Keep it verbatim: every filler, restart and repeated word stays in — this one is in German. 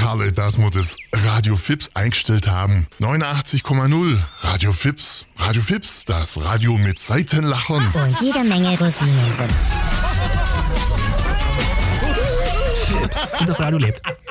Herrlich, dass wir das Radio Fips eingestellt haben. neunundachtzig Komma null Radio Fips. Radio Fips, das Radio mit Seitenlachern. Und jede Menge Rosinen drin. Fips. Und das Radio lebt.